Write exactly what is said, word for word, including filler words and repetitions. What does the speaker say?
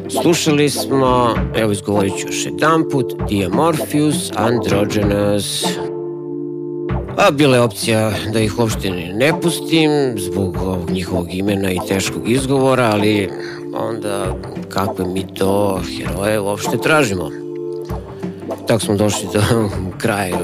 Slušali smo, evo izgovorit ću još jedan put, Diamorphous Androgynous. A bila je opcija da ih uopšte ne pustim zbog ovog njihovog imena i teškog izgovora, ali onda kakve mi to heroje uopšte tražimo. Tako smo došli do kraja